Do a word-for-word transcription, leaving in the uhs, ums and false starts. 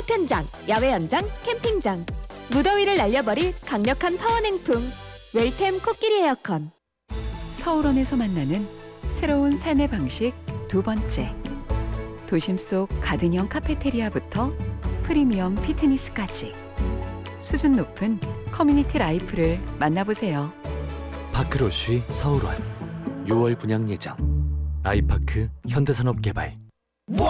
창업 현장, 야외 현장, 캠핑장. 무더위를 날려버릴 강력한 파워냉풍. 웰템 코끼리 에어컨. 서울원에서 만나는 새로운 삶의 방식 두 번째. 도심 속 가든형 카페테리아부터 프리미엄 피트니스까지 수준 높은 커뮤니티 라이프를 만나보세요. 파크로쉬 서울원 유월 분양 예정. 아이파크 현대산업개발.